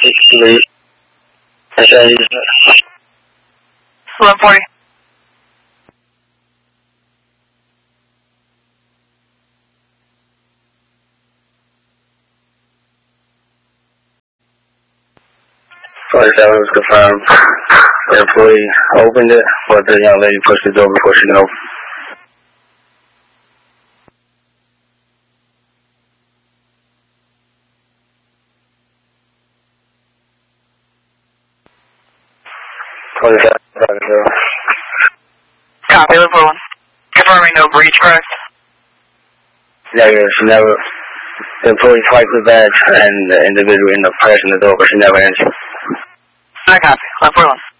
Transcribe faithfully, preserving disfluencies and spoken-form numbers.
sixty-three. Okay. one forty. forty-seven was confirmed. The employee opened it, but the young lady pushed the door before she could open. twenty-seven. Copy, look for one. Confirming no breach, correct? Negative, she never, the employee swiped the badge and the individual ended up pressing the door, but she never answered. I copy, look for one.